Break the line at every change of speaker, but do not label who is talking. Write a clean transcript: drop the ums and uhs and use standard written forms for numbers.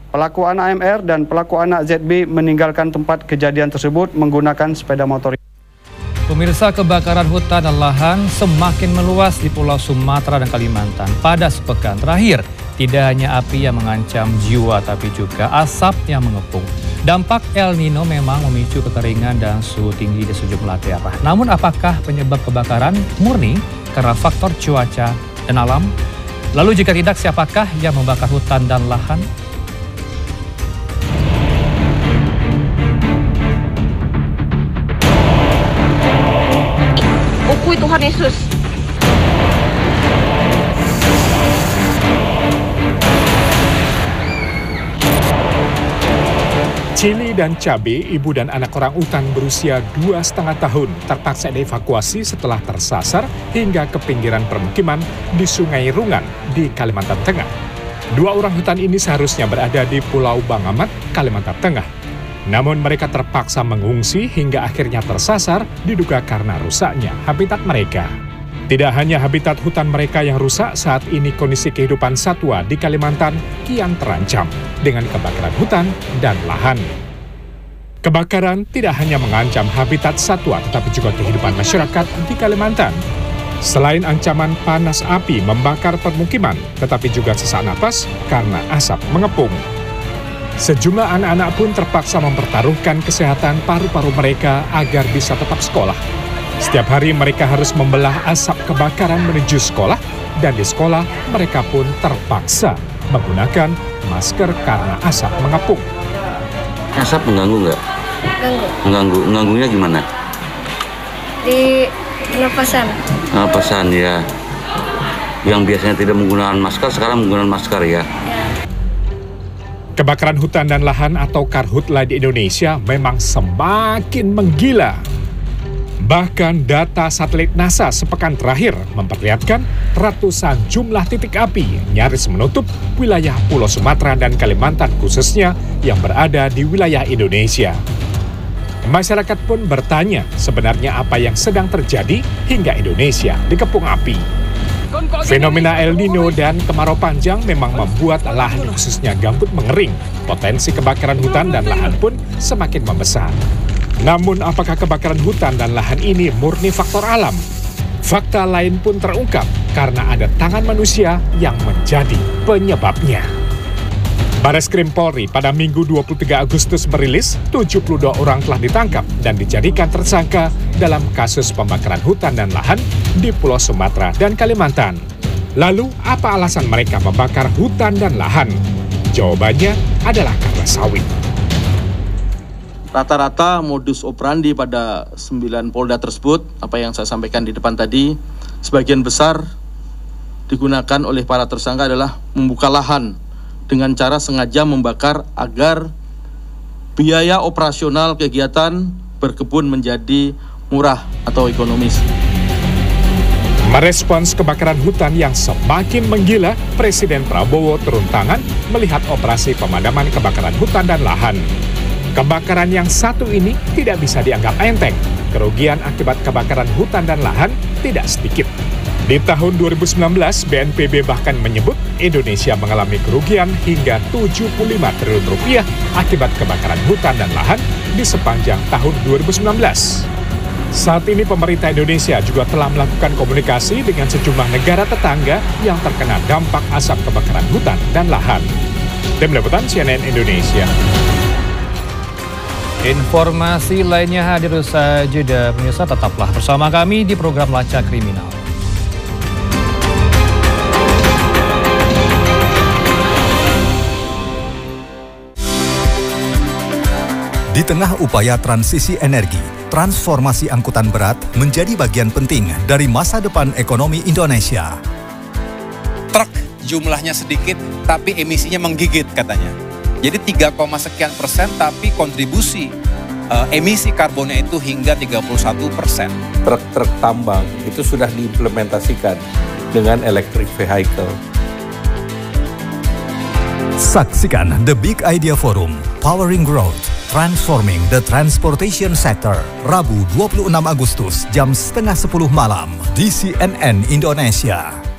Pelaku anak MR dan pelaku anak ZB meninggalkan tempat kejadian tersebut menggunakan sepeda motor.
Pemirsa, kebakaran hutan dan lahan semakin meluas di Pulau Sumatera dan Kalimantan. Pada sepekan terakhir, tidak hanya api yang mengancam jiwa, tapi juga asap yang mengepung. Dampak El Nino memang memicu kekeringan dan suhu tinggi di sejumlah daerah. Namun apakah penyebab kebakaran murni karena faktor cuaca dan alam? Lalu jika tidak, siapakah yang membakar hutan dan lahan?
Ukui Tuhan Yesus.
Cili dan Cabe, ibu dan anak orang utan berusia 2,5 tahun, terpaksa dievakuasi setelah tersasar hingga ke pinggiran permukiman di Sungai Rungan di Kalimantan Tengah. Dua orang hutan ini seharusnya berada di Pulau Bangamat, Kalimantan Tengah. Namun mereka terpaksa mengungsi hingga akhirnya tersasar diduga karena rusaknya habitat mereka. Tidak hanya habitat hutan mereka yang rusak, saat ini kondisi kehidupan satwa di Kalimantan kian terancam dengan kebakaran hutan dan lahan. Kebakaran tidak hanya mengancam habitat satwa tetapi juga kehidupan masyarakat di Kalimantan. Selain ancaman panas api membakar permukiman, tetapi juga sesak napas karena asap mengepung. Sejumlah anak-anak pun terpaksa mempertaruhkan kesehatan paru-paru mereka agar bisa tetap sekolah. Setiap hari mereka harus membelah asap kebakaran menuju sekolah, dan di sekolah mereka pun terpaksa menggunakan masker karena asap mengepung.
Asap mengganggu nggak? Mengganggu. Mengganggunya gimana?
Di pernapasan.
Pernapasan ya. Yang biasanya tidak menggunakan masker, sekarang menggunakan masker ya.
Kebakaran hutan dan lahan atau karhutla di Indonesia memang semakin menggila. Bahkan data satelit NASA sepekan terakhir memperlihatkan ratusan jumlah titik api nyaris menutup wilayah Pulau Sumatera dan Kalimantan khususnya yang berada di wilayah Indonesia. Masyarakat pun bertanya sebenarnya apa yang sedang terjadi hingga Indonesia dikepung api. Fenomena El Nino dan kemarau panjang memang membuat lahan khususnya gambut mengering. Potensi kebakaran hutan dan lahan pun semakin membesar. Namun apakah kebakaran hutan dan lahan ini murni faktor alam? Fakta lain pun terungkap karena ada tangan manusia yang menjadi penyebabnya. Bareskrim Polri pada Minggu 23 Agustus merilis 72 orang telah ditangkap dan dijadikan tersangka dalam kasus pembakaran hutan dan lahan di Pulau Sumatera dan Kalimantan. Lalu apa alasan mereka membakar hutan dan lahan? Jawabannya adalah karena sawit.
Rata-rata modus operandi pada 9 Polda tersebut, apa yang saya sampaikan di depan tadi, sebagian besar digunakan oleh para tersangka adalah membuka lahan dengan cara sengaja membakar agar biaya operasional kegiatan berkebun menjadi murah atau ekonomis.
Merespons kebakaran hutan yang semakin menggila, Presiden Prabowo turun tangan melihat operasi pemadaman kebakaran hutan dan lahan. Kebakaran yang satu ini tidak bisa dianggap enteng. Kerugian akibat kebakaran hutan dan lahan tidak sedikit. Di tahun 2019, BNPB bahkan menyebut Indonesia mengalami kerugian hingga 75 triliun rupiah akibat kebakaran hutan dan lahan di sepanjang tahun 2019. Saat ini pemerintah Indonesia juga telah melakukan komunikasi dengan sejumlah negara tetangga yang terkena dampak asap kebakaran hutan dan lahan. Tim Liputan CNN Indonesia.
Informasi lainnya hadir usai jeda. Pemirsa, tetaplah bersama kami di program Lacak Kriminal.
Di tengah upaya transisi energi, transformasi angkutan berat menjadi bagian penting dari masa depan ekonomi Indonesia.
Truk jumlahnya sedikit, tapi emisinya menggigit katanya. Jadi 3,sekian% tapi kontribusi emisi karbonnya itu hingga 31%.
Truk-truk tambang itu sudah diimplementasikan dengan electric vehicle.
Saksikan The Big Idea Forum, Powering Growth, Transforming the Transportation Sector, Rabu 26 Agustus jam 9:30 malam di CNN Indonesia.